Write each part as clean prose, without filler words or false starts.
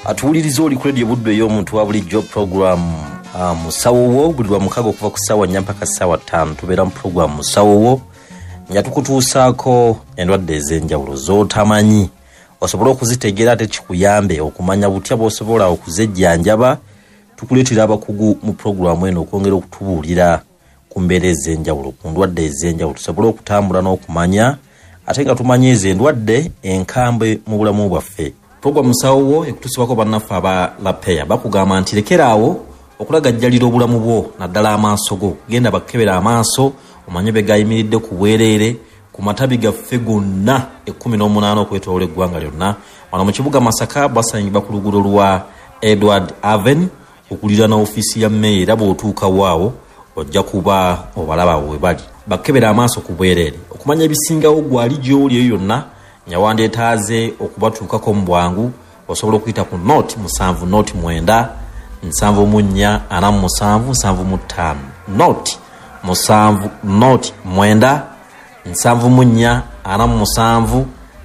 atuwuliriza oli ku radio Buddo ey'omuntu wa bulijjo program musawo wo buli lwa mukago okuva ku ssaawa 4 mpaka ssaawa 5 tubeera mu program musawo wo nga tukutuusaako endwadde ez'enjawulo z'otamanyi osobola okuzitegeera ate kikuyambe okumanya butya bw'osobola okuzejjanjaba. Tukuleetera abakugu mu programu eno okwongera okutubuulira ku mbeera ez'enjawulo ku ndwadde ez'enjawulo tusobole okutambula n'okumanya ate nga tumanye ezo endwadde enkambwe mu bulamu bwaffe. Programu musawo wo ekutusibwako bannaffe aba Lapeya bakugamba nti lekeraawo okulagajjalira obulamu bwo naddala amaaso go. Genda bakkebera amaaso omanye be gayimiridde ku bwereere ku matabi gaffe gonna 18 okwetoloola eggwanga lyonna. Wano mu kibuga Masaka basangibwa ku luguudo lwa Edward Avenue okulira na ofiisi ya mmeeya era bw'otuukawo awo ojja kuba obalaba we bali. Bakkebera amaaso ku bwereere okumanya ebisingawo gwali gy'oli eyo yonna nyawandeetaaze okubatuukako mu bwangu osobola okuyita ku note 7 note 9 7 47 note 7 note 9 7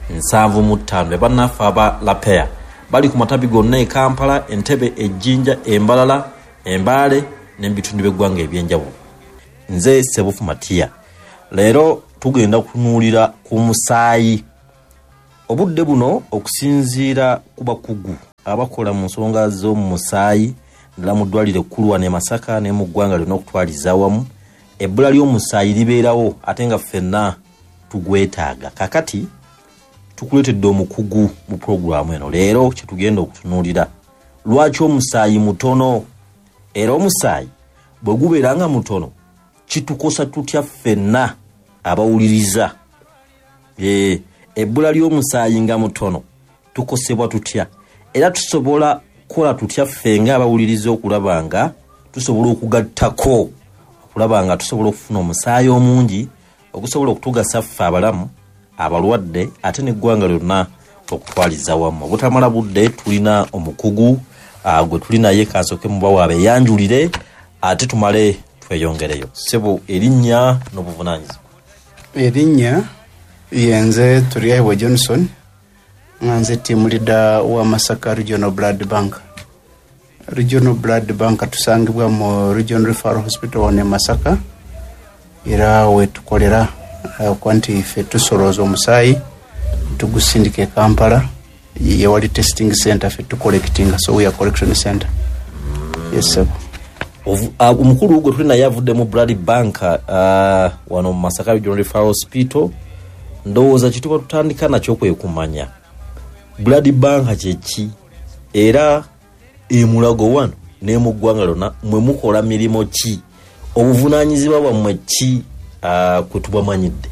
47 bannaffe aba Lapeya bali ku matabi gonna e Kampala, Entebbe, Ejjinja, Embalala, Embaale n'ebitundu by'eggwanga eby'enjawulo. Nze Sebufu Matiya. Leero tugenda kunuulira ku musaayi. Obudde buno okusinziira ku bakugu abakola mu nsonga z'omu musaayi ddala mu ddwaliro ekkulu wano e Masaka ne mu ggwanga lyonna okutwaliza awamu ebbula ly'omusaayi libeerawo ate nga ffenna tugwetaaga. Kakati tukuleetedde omukugu mu programu eno. Leero kye tugenda okutunuulira lwaki omusaayi mutono era omusaayi bwe gubeera nga mutono kitukosa tutya ffenna abawuliriza. Ebbula ly'omusaayi nga mutono tukosebwa tutya era tusobola kukola tutya ffe nga abawuliriza okulaba nga tusobola okugattako okulaba nga tusobola okufuna omusaayi omungi okusobola okutugasa ffe abalamu abalwadde ate n'eggwanga lyonna okutwaliza wamu. Obutamala budde tulina omukugu gwe tuli naye kasooke mu bawaaba eyanjulire ate tumale tweyongereyo. Ssebo erinnya n'obuvunaanyizibwa. Erinnya yenze Turiaiwa Johnson nga nze team leader wa Masaka Regional Blood Bank. Regional Blood Bank tusangibwa mu Regional Referral Hospital wa Masaka era wetukolera kwanti ffe tusolooza omusaayi tugusindika Kampala yewali testing center ffe tucollecting, so we are collection center. Yes sir. Omukulu gwe tuli naye avudde mu Blood Bank wano mu Masaka Regional Referral Hospital. Ndowooza kituba tutandika nakyo kwe kumanya Blood Bank kyeki era emulago wano ne mu ggwanga lyonna mwe mukola mirimo ki, obuvunaanyizibwa bwammwe ki kwe tubamanyidde?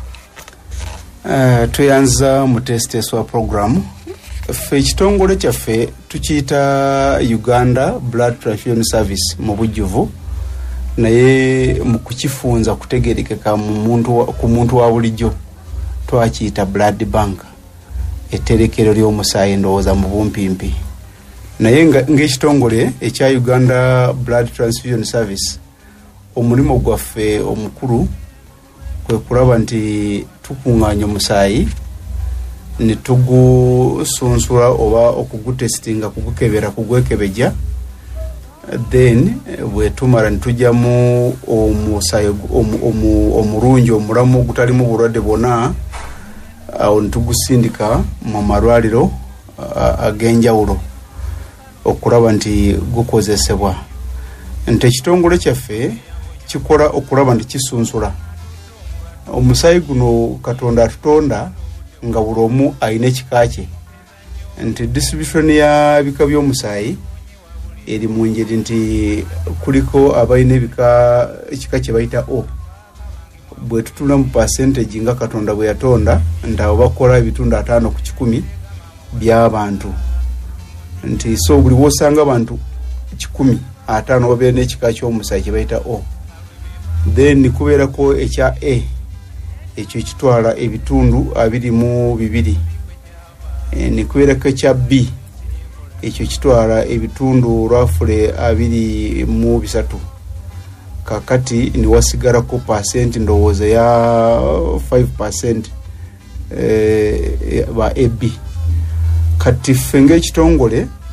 Tuyanza mu testeswa program ffe ekitongole kyaffe tukiyita Uganda Blood Transfusion Service mu bujjuvu, naye mu kukifunza kutegerekeka ku muntu wa bulijjo twakiyita Blood Bank, etterekero ly'omusaayi ndowooza mu bumpimpi. Naye ng'ekitongole ekya Uganda Blood Transfusion Service omulimu gwaffe omukulu kwe kulaba nti tukuŋŋaanya omusaayi ne tugusunsula oba okugutestinga, kugukebera, kugwekebejja, then bwe tumala ne tujjamu omusaayi omulungi omulamu ogutalimu bulwadde bwonna, awo ne tugusindika mu malwaliro ag'enjawulo okulaba nti gukozesebwa. Nti ekitongole kyaffe kikola okulaba nti kisunsula omusaayi guno Katonda atutonda nga buli omu alina ekika kye. Nti distribution ya bika by'omusaayi eri mu ngeri nti kuliko abalina ekika kye bayita O. Bwe tutula mu percentage nga Katonda bwe yatonda nti abo bakola ebitundu 5 ku 100 by'abantu. Nti so buli wosanga abantu 100 5 babeera n'ekika ky'omusaayi kye bayita O. Then kubeerako ekya A, ekyo kitwala ebitundu 22. Ne kubeerako ekya B, ekyo kitwala ebitundu roughly 23. Kakati ni wasigarako percent ndowooza ya 5% ba AB. Kati ffe ng'ekitongole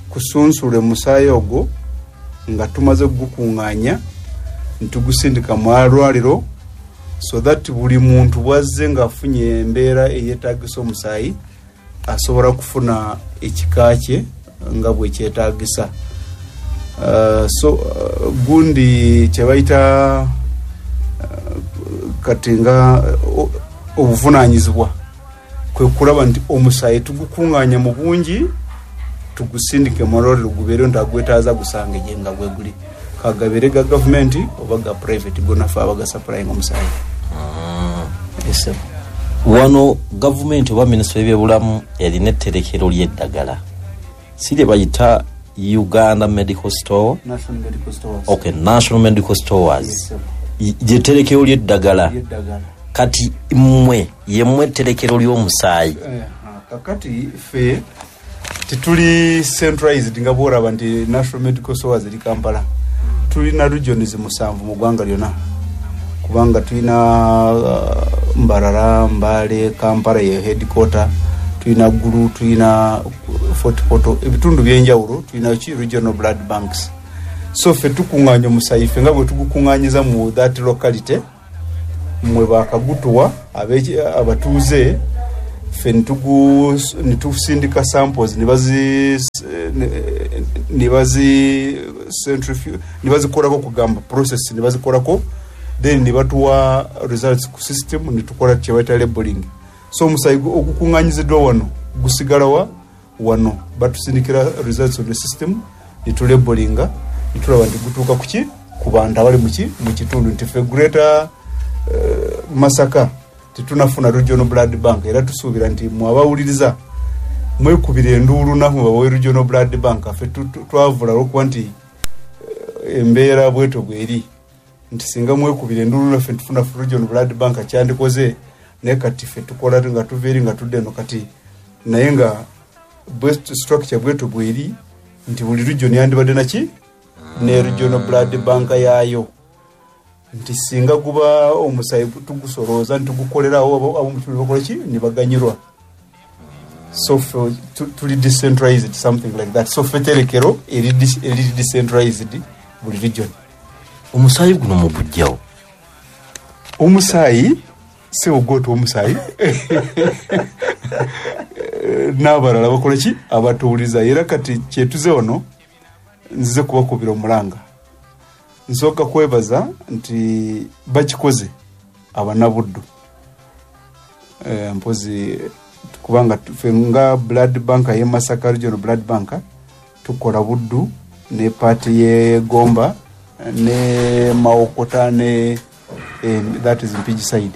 kusunsule musaayi ogwo nga tumaze gukunganya ntugusindika mu malwaliro so that buli muntu bwazze ng'afunye embeera eyeetaagisa omusaayi asobola kufuna ekika kye nga bwe kyetaagisa. Gundi kyebayita kati nga obuvunaanyizibwa kwe kulaba nti omusaayi tugukunganya mu bungi tugusindike mu malwaliro gubeere nti agwetaaza gusange gye nga bwe guli kagabire ga gavumenti oba ga private gonafe abaga supplying omusaayi. Wano gavumenti oba minisitule y'ebyobulamu erina etterekero ly'eddagala si lye bayita Uganda Medical Store, National Medical Stores. Okay, National Medical Stores. Gyeterekero ly'eddagala. Kati yemmwe etterekero ly'omusaayi. Kakati fe tituli centralized nga bw'olaba nti National Medical Stores eri Kampala. Tulina regions 7 mu ggwanga lyonna. Kubanga tulina Mbarara, Mbale, Kampala ye headquarter, tulina Gulu, tulina Fort Portal, ebitundu byenjawulo tulina regional blood banks. So fe tukunganya omusaayi fe nga bwe tugukunganyiza mu that locality mwe bakagutuwa abatuuze fe nitusindika samples nibazikolako kugamba process nibazikolako then nibatuwa results ku system nitukola kyebayita labeling. So omusaayi ogukunganyiziddwa wano gusigala wano batusindikira results of the system nitulabelinga nitulaba nti gutuuka kuki ku bantu abali mu kitundu nti fe Greater Masaka titunafuna regional blood bank era tusuubira nti mwabawuliriza mwekubira enduulu namu babawe regional blood bank fe twavula okuba nti embeera bweto bweri nti singa mwekubira enduulu naffe tufuna regional blood bank kyandikoze naye kati fe tukola nga tuveeri nga tudde eno kati naye nga best structure bweto bweri nti buli region yandibadde naki ne regional blood bank yaayo nti singa guba omusaayi tugusolooza ntitugukolerawo ab'omukitundu bakola ki ne baganyirwa. So tuli decentralized something like that. So fe terekero eri decentralized buli region. Omusaayi guno mugujjawo. Omusaayi se ogoto omusaayi n'abalala bakola ki abatuuliza era kati kyetuze ono nzize kubakubira omulanga nsooka kwebaza nti bakikoze abanabuddu mpozi kubanga ffe nga blood bank ye Masaka regional blood bank tukola buddu ne party ye Gomba ne Mawokota ne that is Mpigi side.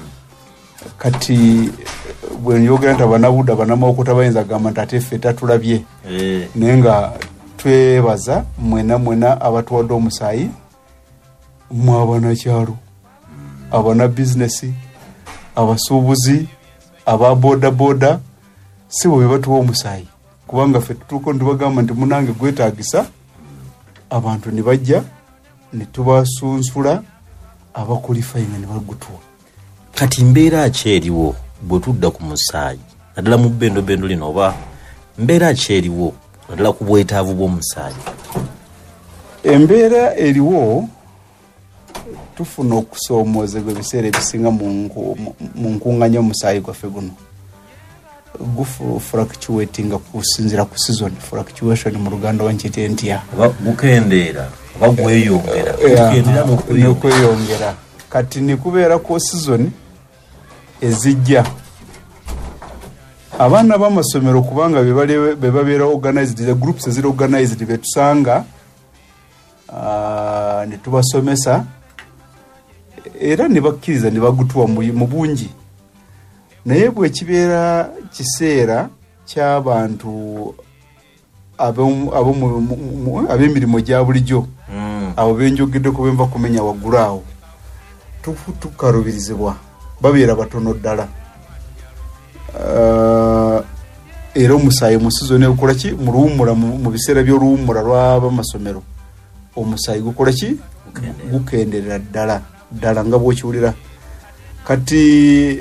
Kati bwe nyogera nti abanabuddu abanamawokota bayinza gamba nti ate ffe tatulabye naye nga twebaza mwena abatuwadde omusaayi mwe abanakyalo abana bizinesi abasuubuzi aba boda si bwe batuwa omusaayi kubanga ffe tutuuko ntibagamba nti munange gwetaagisa abantu ne bajja ne tubasunsula abakulifayinga ne bagutuwa. Kati mbeera ki eriwo bwe tudda ku musaayi naddala mu bendo lino oba mbeera ki eriwo naddala ku bwetaavu bw'omusaayi? Embeera eriwo tufuna okusoomoozebwa ebiseera ebisinga mu nkunganya omusaayi gwaffe guno fluctuating kusinzira ku season. Fluctuation mu Luganda wankiyita entya gukendeera oba gweyongera n'okweyongera kati ne kubeera ku season ezijja abaana b'amasomero kubanga be babeera organized, the groups eziri organized betusanga ne tubasomesa era ne bakkiriza ne bagutuwa mu bungi. Naye bwe kibeera kiseera ky'abantu ab'emirimu gya bulijjo abo benjogeddeko benva kumenya waggulu awo tukalubirizibwa babeera batono ddala era omusaayi mu sizoni gukola ki mu luwummula mu biseera by'oluwummula lw'abamasomero omusaayi gukola ki gukenderera ddala nga bw'okiwulira. Kati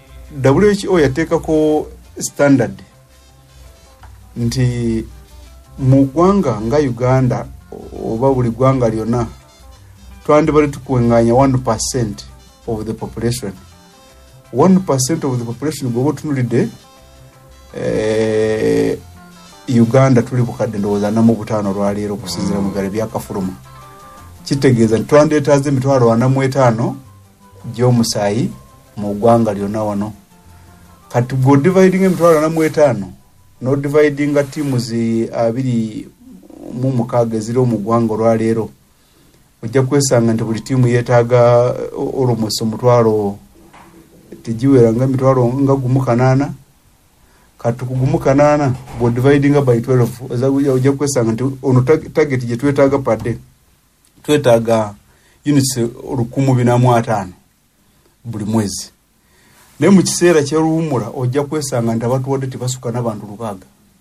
WHO yateekako standard nti mu ggwanga nga Uganda oba buli ggwanga lyonna twandibadde tukuŋŋaanya 1% of the population. 1% of the population bw'oba otunulidde Uganda tuli bukadde ndowooza 45 olwaleero okusinziira mu bigalo byakafuluma. Kitegeeza nti twandeetaaze 45 gy'omusaayi mu ggwanga lyonna wano. Kati bw'odividinga 45 n'odividinga teams 26 eziri mu ggwanga olwaleero ojja kwesanga nti buli tiimu yeetaaga almost omutwalo tegiwera nga emitwalo nga gumu 8. Kati kugumu 8 bw'odividinga by 12 ojja kwesanga nti ono target gye twetaaga per day twetaaga units 145 buli mwezi. Naye mu kiseera ky'oluwummula ojja kwesanga nti abatuwadde tebasuka n'abantu 600.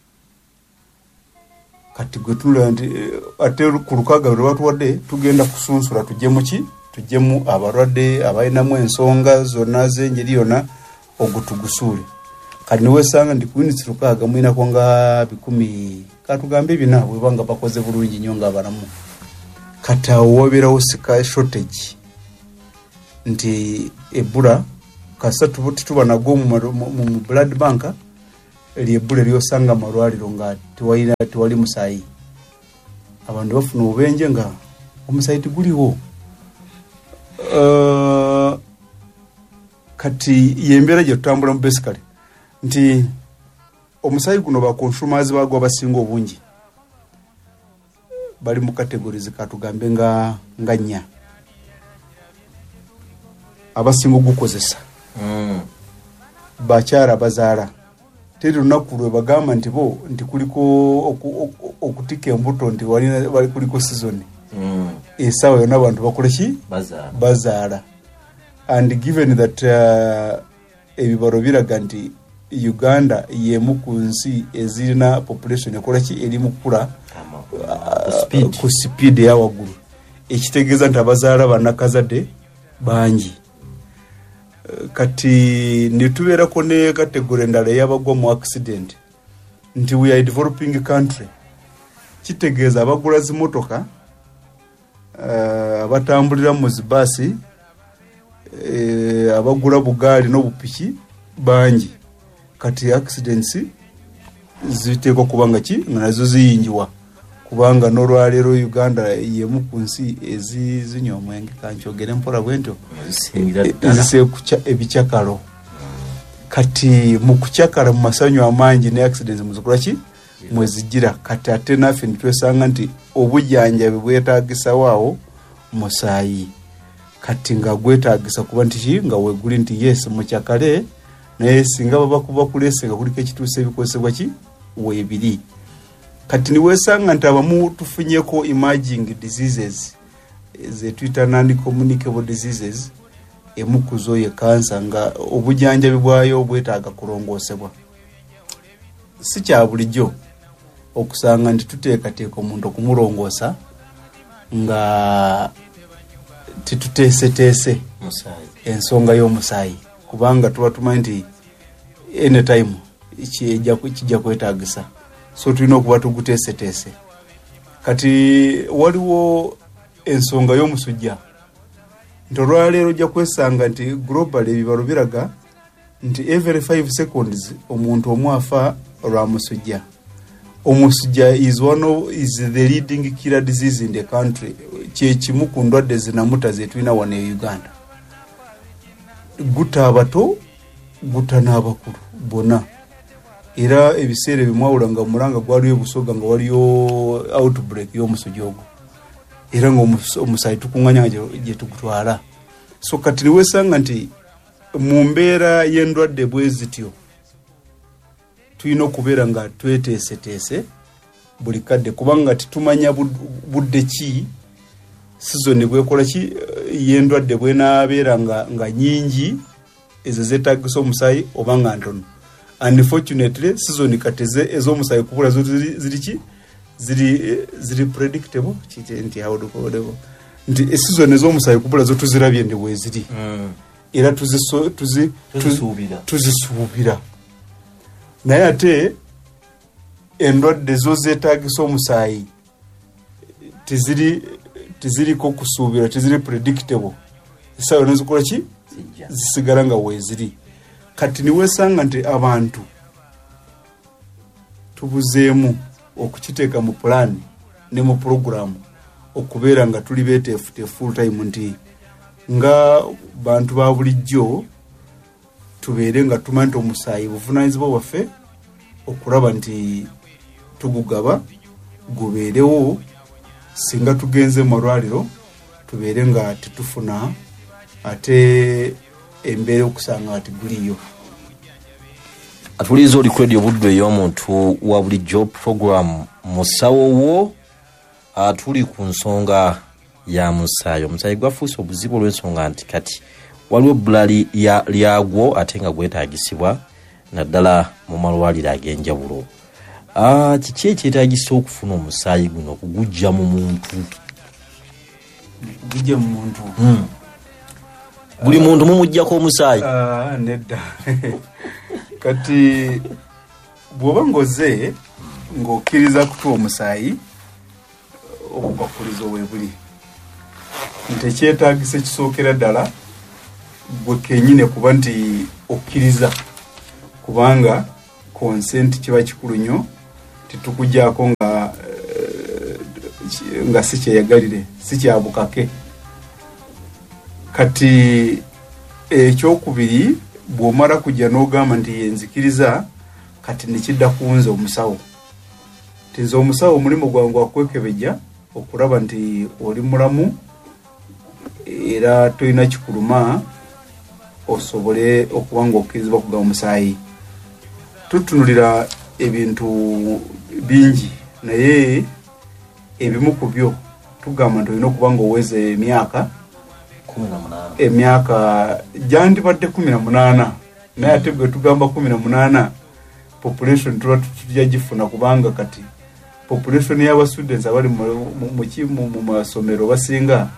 Kati gwe tunula nti ate ku 600 bwe batuwadde tugenda kusunsula tujjemu abalwadde abalinamu ensonga zonna z'engeri yonna ogutugusuule. Kati ne weesanga nti ku units 600 mulinako nga 10 katugambe 4 bwe banga bakoze bulungi nnyo nga abalamu. Kati awo wabeerawo sika shortage nti ebbula kasa tuba nago mu blood bank ebbula lyosanga amalwaliro nga tewali musaayi. Abantu bafuna obubenje nga omusaayi tiguliwo. Kati yembeera gye tutambula mu basically nti omusaayi guno ba consumers bagwa basinga obungi bali mu categories katugambe nga 4 abasinga ogukozesa bakyala bazaala teri lunaku lwe bagamba nti bo nti kuliko okutika embuto nti wali kuliko season esaawa yonna abantu bakola ki bazaala. And given that ebibaro biraga nti Uganda yemu ku nsi ezirina population ekola ki eri mu kukula ku speed ya waggulu ekitegeeza nti abazaala bannakazadde bangi. Kati nitubeerako ne kategori endala eyabagwa mu accident nti we are a developing country. Kitegeeza abagula zimotoka abatambulira mu zibaasi abagula bugaali n'obupiki bangi. Kati accidents ziteekwa kubanga ki nga nazo ziyingiwa kubanga n'olwaleero Uganda yemu ku nsi ezizinywa omwenge kankyogere mpola bwentyo eziseekuca ebicyakalo. Kati mu kucyakala mu masanyu amangi ne accidents muzikola ki mwezigira. Kati ate naffe nitwesanga nti obujjanjabi bwetaagisa waawo musaayi. Kati nga gwetaagisa kuba nti nga weeguli nti yes mucyakale naye singa baba kuba kulese nga kuliko ekituusa ebikozesebwa ki weebiri. Kati niweesanga nti abamu tufunyeko emerging diseases ze tuyita non-communicable diseases emu ku zo ye kansa nga obujjanjabi bwayo bwetaaga kulongoosebwa. Si kya bulijjo okusanga nti tuteekateeka omuntu okumulongoosa nga tituteeseteese ensonga y'omusaayi kubanga tuba tumanyi nti anytime kijja kwetaagisa so tulina okuba tuguteeseteese. Kati waliwo ensonga y'omusujja nti olwaleero ojja kwesanga nti global ebibalo biraga nti every 5 seconds omuntu omu afa lwa musujja. Omusujja is the leading killer disease in the country. Kyekimu ku ndwadde zinamuta zetulina wano e Uganda. Guta abato guta n'abakulu bonna. Era ebiseera bimwawula nga mulanga gwaliyo Busoga nga waliyo outbreak y'omusujja ogwo. Era nga omusaayi tukuŋŋanya gye tugutwala. So kati niweesanga nti mu mbeera y'endwadde bwe zityo tulina okubeera nga tweteeseteese buli kadde kubanga titumanya budde ki season bwekola ki y'endwadde bwenaabeera nga nyingi ezo zeetaagisa omusaayi oba nga ntono. Unfortunately season kati ez'omusaayi kubula zo ziri ki ziri predictable nti hawudukodebo nti season ez'omusaayi kubula zo tuzirabye ndi bwe ziri era tuzisuubira. Naye ate endwadde zo zeetagisa omusaayi teziriko kusuubira, teziri predictable, essaawa nezikola ki zisigala nga weeziri. Kati niweesanga nti abantu tubuzeemu okukiteeka mu pulaani ne mu puroguramu okubeera nga tuli beeteefu full time, nti nga bantu ba bulijjo tubeere nga tumanyi nti omusaayi buvunaanyizibwa bwaffe okulaba nti tugugaba gubeerewo, singa tugenze mu malwaliro tubeere nga tetufuna ate embeera okusanga ati guliyo. Atuliza oli credit obudde y'omuntu wa bulijjo program musawo wo. Atuli ku nsonga ya musaayi. Omusaayi gwafuuse obuzibu olw'ensonga nti kati waliwo ebbula lyagwo ate nga gwetaagisibwa naddala mu malwaliro ag'enjawulo. Kiki ekyetaagisa okufuna omusaayi guno okugujja mu muntu? Gujja mu muntu. Buli muntu mumuggyako omusaayi? Nedda. Kati bw'oba ngoze ng'okkiriza kutuwa omusaayi obukwakkulizo we buli, nti ekyetaagisa ekisookera ddala gwe kennyini kuba nti okkiriza, kubanga consent kiba kikulu nnyo, titukuggyako nga si kyeyagalire, si kyabukake. Kati ekyokubiri bw'omala kujja n'ogamba nti yenzikiriza, kati nekidda kunze omusawo, nti nze omusawo omulimu gwange wakwekebejja okulaba nti oli mulamu era tolina kikuluma osobole okuba nga okkirizibwa kugaba omusaayi. Tutunulira ebintu bingi naye ebimu ku byo tugamba nti olina okuba nga oweze emyaka gyandibadde 18, naye ate bwe tugamba 18 population tuba tujja gifuna, kubanga kati population y'aba students abali mu masomero basinga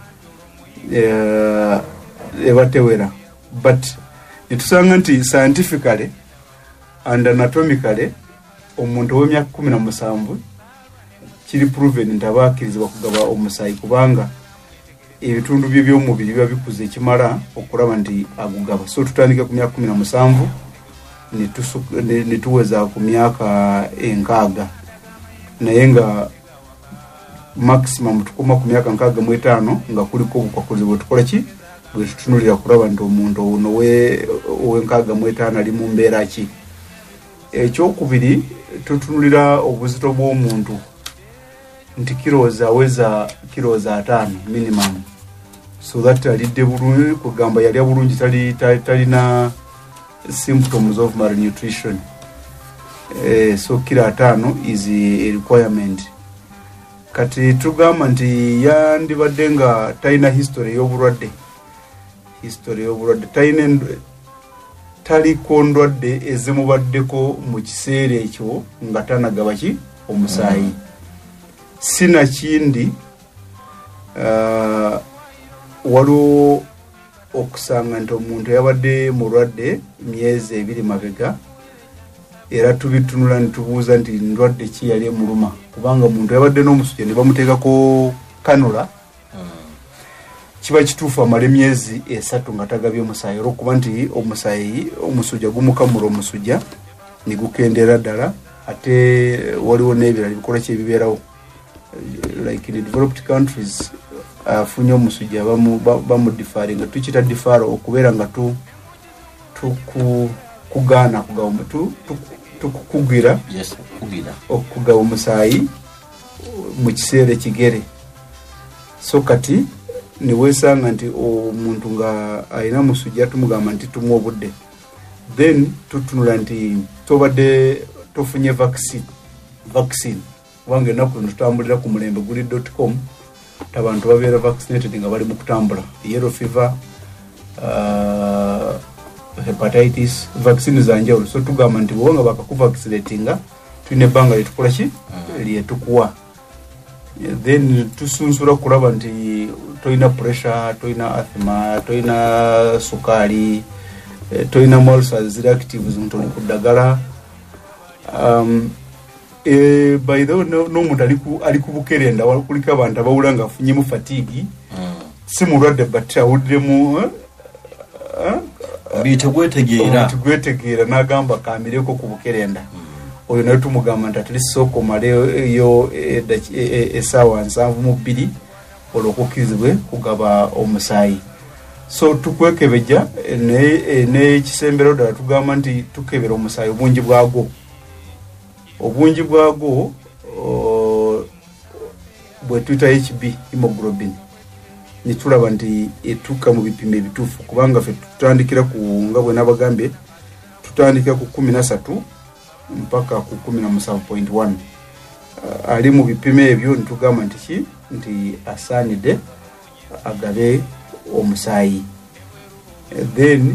ebatewera, but netusanga nti scientifically and anatomically omuntu ow'emyaka 17 kiri proven nti aba akkirizibwa kugaba omusaayi, kubanga ebitundu bye by'omubiri biba bikuze ekimala okulaba nti agugaba. So tutandike ku myaka 17 netuweza ku myaka 6, naye nga maximum tukoma ku myaka 65 nga kuliko obukwakkulizo bwe tukola ki bwe tutunulira kulaba nti omuntu ono ow'e65 ali mu mbeera ki. Ekyokubiri tutunulira obuzito bw'omuntu nti kilozi aweza kilozi 5 minimum, so that alidde bulungi, kugamba yalya bulungi talina symptoms of malnutrition. So kilo 5 is a requirement. Kati tugamba nti yandibadde nga talina history y'obulwadde, taliko ndwadde ezimubaddeko mu kiseera ekyo nga tanagaba ki omusaayi. Sina kindi waliwo okusanga nti omuntu yabadde mulwadde myezi 2 mabega, era tubitunula nitubuuza nti ndwadde ki yali emuluma, kubanga omuntu yabadde n'omusujja ne bamuteekako kanula, kiba kituufu amala emyezi 3 nga tagabye omusaayi, olw'okuba nti omusujja gumukamula omusujja ne gukendeera ddala. Ate waliwo n'ebirala bikola ki ebibeerawo, like in developed countries afunye omusujja bamudifaari nga tukita difaaro okubeera nga kugaana tukukugira okugaba omusaayi mu kiseera ekigere. So kati niweesanga nti omuntu nga alina musujja tumugamba nti tumuwa obudde, then tutunula nti tobadde tofunye vaccine kubanga ennaku tutambulira ku mulembe guli.com abantu babeera vaccinated nga bali mu kutambula. Yellow fever, hepatitis, vaccine za njawulo. So tugamba nti bwonga bakakuvacinatinga tulina ebbanga lyetukola ki lyetukuwa, then tusunsula kulaba nti toyina pressure, toyina asthma, toyina sukaali, toyina ulcers reactives, ntoli ku ddagala. by the way n'omuntu ali ku bukerenda kuliko abantu abawula nga afunyemu fatigue si mulwadde but awuddemu gwetegeera n'agamba kamireko ku bukerenda oyo naye tumugamba nti atuli sooka omaleyo essaawa 72 olw'okukkirizibwe kugaba omusaayi. So tukwekebeja n'ekisembero ddala tugamba nti tukebera omusaayi obungi bwagwo bwe tuyita HB hemoglobin nitulaba nti etuuka mu bipimo ebituufu kubanga ffe tutandikira ku nga bwe nabagambye tutandikira ku 13 mpaka ku 17.1 ali mu bipimo ebyo nitugamba nti asaanidde agabe omusaayi. Then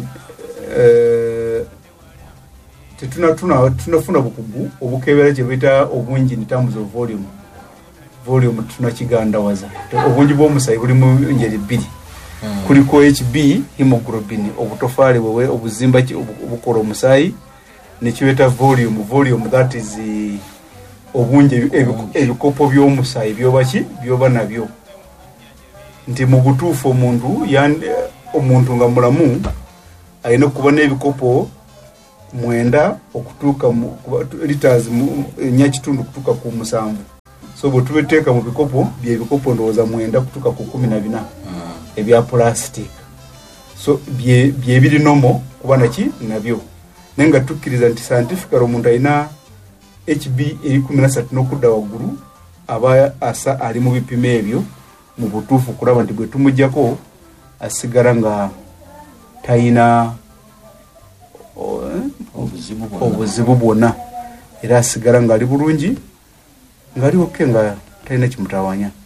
tunafuna bukugu obukebera gye bita obungi in terms of volume tunakigandawaza obungi bw'omusaayi buli mu ngeri bbiri kuliko HB hemoglobin obutofaali bwewe obuzimba obukola omusaayi nekiweta volume that is obungi ebikopo by'omusaayi byoba nabyo nti mu butuufu omuntu nga mulamu alina okuba n'ebikopo 9 okutuuka liters nyakitundu kutuuka ku 7. So bwe tubiteeka mu bikopo byebikopo ndowooza 9 kutuuka ku 14 ebya plastic. So byebiri nomo kuba nabyo naye nga tukkiriza nti scientifically omuntu alina HB eri 13 n'okudda waggulu aba ali mu bipimo ebyo mu butuufu kulaba nti bwe tumujjako asigala nga talina obuzibu bwonna era asigala ng'ali bulungi ng'ali oke nga talina kimutawanya.